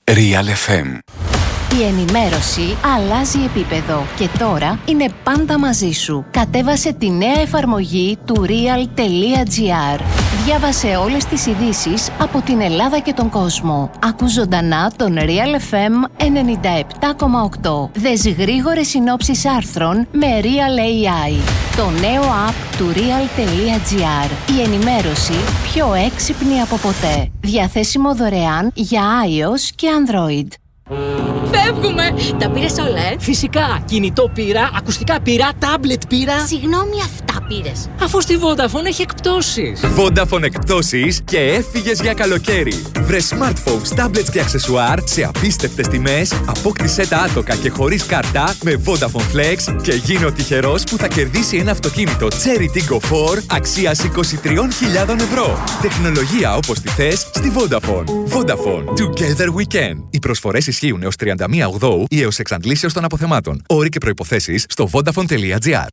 Real FM. Η ενημέρωση αλλάζει επίπεδο και τώρα είναι πάντα μαζί σου. Κατέβασε τη νέα εφαρμογή του real.gr. Διάβασε όλες τις ειδήσεις από την Ελλάδα και τον κόσμο. Ακού ζωντανά τον Real FM 97,8. Δες γρήγορες συνόψεις άρθρων με Real AI. Το νέο app του real.gr. Η ενημέρωση πιο έξυπνη από ποτέ. Διαθέσιμο δωρεάν για iOS και Android. Φεύγουμε! Τα πήρες όλα, Φυσικά! Κινητό πήρα, ακουστικά πήρα, τάμπλετ πήρα. Συγγνώμη, αυτά πήρες. Αφού στη Vodafone έχει εκπτώσεις. Vodafone εκπτώσεις και έφυγες για καλοκαίρι. Βρε smartphones, tablets και αξεσουάρ σε απίστευτες τιμές, απόκτησέ τα άτοκα και χωρίς κάρτα με Vodafone Flex και γίνε ο τυχερός που θα κερδίσει ένα αυτοκίνητο Cherry Tiggo 4 αξίας 23.000 ευρώ. Τεχνολογία όπως τη θες στη Vodafone. Vodafone. Together we can. Οι προσφορές ισχύουν έως 31 Οκτώβρη ή έως εξαντλήσεως των αποθεμάτων. Όροι και προϋποθέσεις στο vodafone.gr.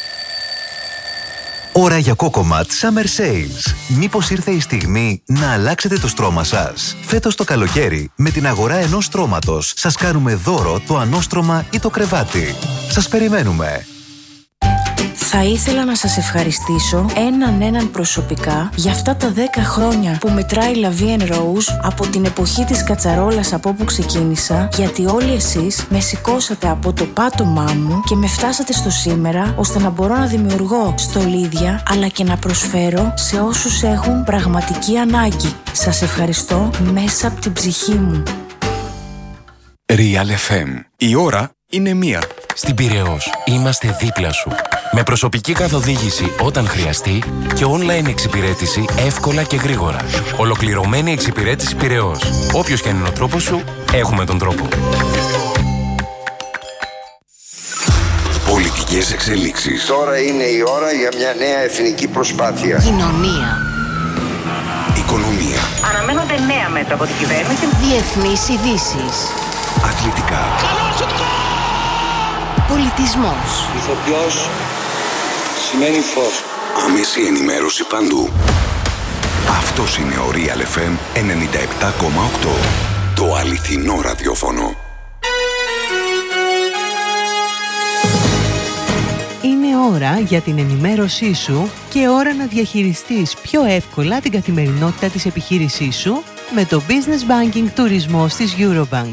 Ώρα για Cocomat Summer Sales. Μήπως ήρθε η στιγμή να αλλάξετε το στρώμα σας? Φέτος το καλοκαίρι, με την αγορά ενός στρώματος, σας κάνουμε δώρο το ανώστρωμα ή το κρεβάτι. Σας περιμένουμε. Θα ήθελα να σας ευχαριστήσω έναν προσωπικά για αυτά τα 10 χρόνια που μετράει La Vie en Rose από την εποχή της κατσαρόλας από όπου ξεκίνησα, γιατί όλοι εσείς με σηκώσατε από το πάτωμά μου και με φτάσατε στο σήμερα, ώστε να μπορώ να δημιουργώ στολίδια αλλά και να προσφέρω σε όσους έχουν πραγματική ανάγκη. Σας ευχαριστώ μέσα από την ψυχή μου. Real FM. Η ώρα είναι 1. Στην Πειραιώς είμαστε δίπλα σου. Με προσωπική καθοδήγηση όταν χρειαστεί και online εξυπηρέτηση εύκολα και γρήγορα. Ολοκληρωμένη εξυπηρέτηση Πειραιώς. Όποιος και αν είναι ο τρόπος σου, έχουμε τον τρόπο. Πολιτικές εξελίξεις. Τώρα είναι η ώρα για μια νέα εθνική προσπάθεια. Κοινωνία. Οικονομία. Αναμένονται νέα μέτρα από την κυβέρνηση. Διεθνείς ειδήσεις. Αθλητικά. Πολιτισμός. Ηθοποιός σημαίνει φως. Άμεση ενημέρωση παντού. Αυτός είναι ο Real FM 97,8. Το αληθινό ραδιόφωνο. Είναι ώρα για την ενημέρωσή σου και ώρα να διαχειριστείς πιο εύκολα την καθημερινότητα της επιχείρησής σου με το Business Banking τουρισμός της Eurobank.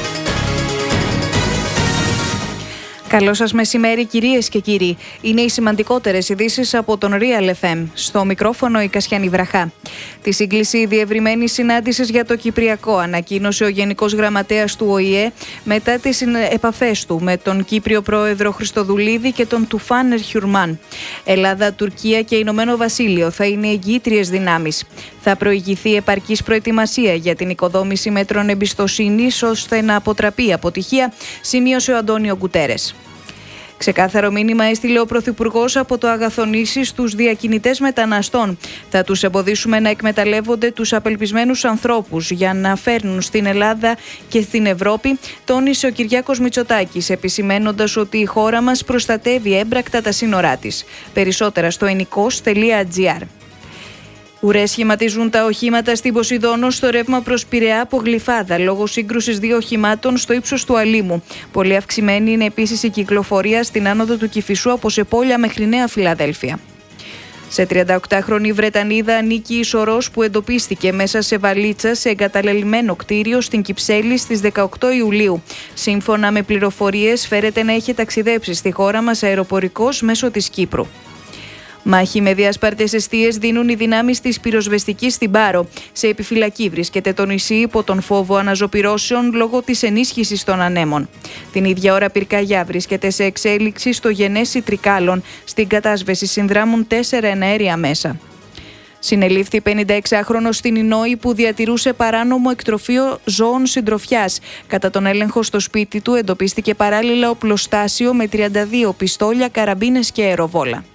Καλό σας μεσημέρι, κυρίες και κύριοι. Είναι οι σημαντικότερες ειδήσεις από τον Real FM. Στο μικρόφωνο η Κασιανή Βραχά. Τη σύγκληση διευρυμένης συνάντησης για το Κυπριακό ανακοίνωσε ο Γενικός Γραμματέας του ΟΗΕ μετά τις επαφές του με τον Κύπριο Πρόεδρο Χριστοδουλίδη και τον Τουφάν Ερχιουρμάν. Ελλάδα, Τουρκία και Ηνωμένο Βασίλειο θα είναι εγγυήτριες δυνάμεις. Θα προηγηθεί επαρκής προετοιμασία για την οικοδόμηση μέτρων εμπιστοσύνης ώστε να αποτραπεί αποτυχία, σημείωσε ο Αντώνιο Γκουτέρες. Ξεκάθαρο μήνυμα έστειλε ο Πρωθυπουργός από το αγαθονήσι στους διακινητές μεταναστών. Θα τους εμποδίσουμε να εκμεταλλεύονται τους απελπισμένους ανθρώπους για να φέρνουν στην Ελλάδα και στην Ευρώπη, τόνισε ο Κυριάκος Μητσοτάκης, επισημένοντας ότι η χώρα μας προστατεύει έμπρακτα τα σύνορά της. Περισσότερα στο enikos.gr. Ουρές σχηματίζουν τα οχήματα στην Ποσειδώνο στο ρεύμα προς Πειραιά από Γλυφάδα λόγω σύγκρουσης δύο οχημάτων στο ύψος του Αλήμου. Πολύ αυξημένη είναι επίσης η κυκλοφορία στην άνοδο του Κηφισού από Σεπόλια μέχρι Νέα Φιλαδέλφια. Σε 38χρονη Βρετανίδα ανήκει η σωρός που εντοπίστηκε μέσα σε βαλίτσα σε εγκαταλελειμμένο κτίριο στην Κυψέλη στις 18 Ιουλίου. Σύμφωνα με πληροφορίες, φέρεται να έχει ταξιδέψει στη χώρα μας αεροπορικός μέσω της Κύπρου. Μάχη με διάσπαρτες εστίες δίνουν οι δυνάμεις της πυροσβεστικής στην Πάρο. Σε επιφυλακή βρίσκεται το νησί υπό τον φόβο αναζωπυρώσεων λόγω της ενίσχυσης των ανέμων. Την ίδια ώρα πυρκαγιά βρίσκεται σε εξέλιξη στο Γενέσι Τρικάλων. Στην κατάσβεση συνδράμουν 4 εναέρια μέσα. Συνελήφθη 56χρονος στην Ινόη που διατηρούσε παράνομο εκτροφείο ζώων συντροφιάς. Κατά τον έλεγχο στο σπίτι του εντοπίστηκε παράλληλα οπλοστάσιο με 32 πιστόλια, καραμπίνες και αεροβόλα.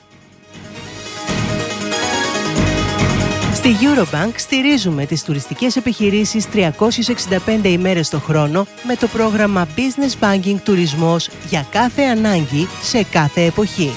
Στη Eurobank στηρίζουμε τις τουριστικές επιχειρήσεις 365 ημέρες το χρόνο με το πρόγραμμα Business Banking τουρισμός για κάθε ανάγκη σε κάθε εποχή.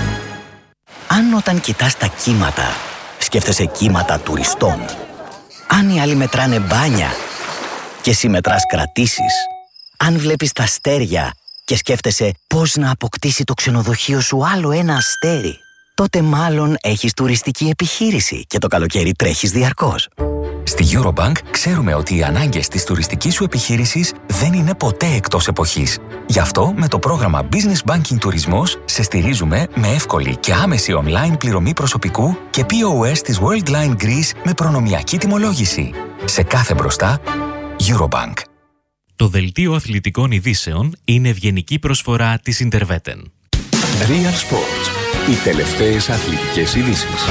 Αν όταν κοιτάς τα κύματα, σκέφτεσαι κύματα τουριστών. Αν οι άλλοι μετράνε μπάνια και εσύ μετράς κρατήσεις, αν βλέπεις τα αστέρια και σκέφτεσαι πώς να αποκτήσει το ξενοδοχείο σου άλλο ένα αστέρι, τότε μάλλον έχεις τουριστική επιχείρηση και το καλοκαίρι τρέχεις διαρκώς. Στη Eurobank ξέρουμε ότι οι ανάγκες της τουριστικής σου επιχείρησης δεν είναι ποτέ εκτός εποχής. Γι' αυτό με το πρόγραμμα Business Banking Τουρισμός σε στηρίζουμε με εύκολη και άμεση online πληρωμή προσωπικού και POS της Worldline Greece με προνομιακή τιμολόγηση. Σε κάθε μπροστά, Eurobank. Το δελτίο αθλητικών ειδήσεων είναι ευγενική προσφορά της Interveten. Real Sports. Οι τελευταίες αθλητικές ειδήσεις.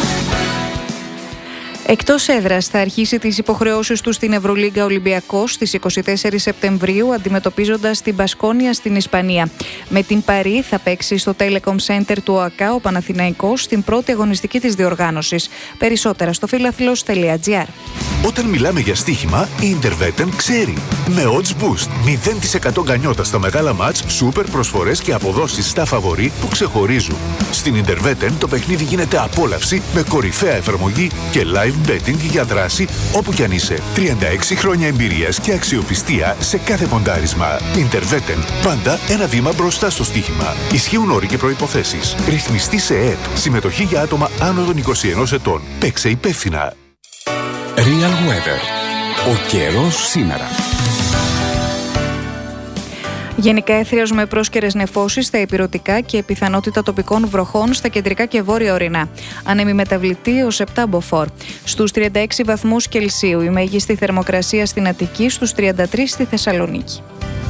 Εκτός έδρας θα αρχίσει τις υποχρεώσεις του στην Ευρωλίγκα Ολυμπιακός στις 24 Σεπτεμβρίου, αντιμετωπίζοντας την Μπασκόνια στην Ισπανία. Με την Παρί θα παίξει στο Telecom Center του ΟΑΚΑ ο Παναθηναϊκός στην πρώτη αγωνιστική της διοργάνωσης. Περισσότερα στο φιλαθλός.gr. Όταν μιλάμε για στοίχημα, η Interveten ξέρει. Με odds boost, 0% γκανιότα στα μεγάλα μάτς, σούπερ προσφορές και αποδόσεις στα φαβορί που ξεχωρίζουν. Στην Interveten το παιχνίδι γίνεται απόλαυση με κορυφαία εφαρμογή και live betting για δράση όπου κι αν είσαι. 36 χρόνια εμπειρίας και αξιοπιστία σε κάθε ποντάρισμα. Interveten. Πάντα ένα βήμα μπροστά στο στοίχημα. Ισχύουν όροι και προϋποθέσεις. Ρυθμιστή σε ΕΕΠ. Συμμετοχή για άτομα άνω των 21 ετών. Παίξε υπεύθυνα. Real Weather. Ο καιρός σήμερα. Γενικά έθριος με πρόσκαιρες νεφώσεις στα ηπειρωτικά και πιθανότητα τοπικών βροχών στα κεντρικά και βόρεια ορεινά. Άνεμη μεταβλητή ως 7 μποφόρ. Στους 36 βαθμούς Κελσίου η μέγιστη θερμοκρασία στην Αττική, στους 33 στη Θεσσαλονίκη.